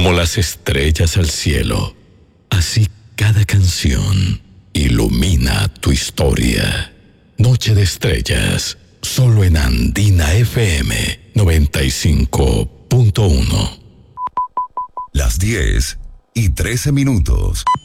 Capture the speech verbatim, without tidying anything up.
Como las estrellas al cielo, así cada canción ilumina tu historia. Noche de estrellas, solo en Andina F M noventa y cinco punto uno. Las diez y trece minutos.